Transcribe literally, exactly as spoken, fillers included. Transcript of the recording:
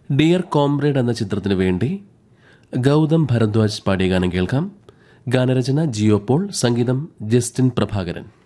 Dear comrade എന്ന ചിത്രത്തിനു വേണ്ടി ഗൗതം ഭരദ്വാജ് പാടിയ ഗാനം കേൾക്കാം. ഗാനരചന ജിയോ പോൾ, സംഗീതം ജസ്റ്റിൻ പ്രഭാകരൻ.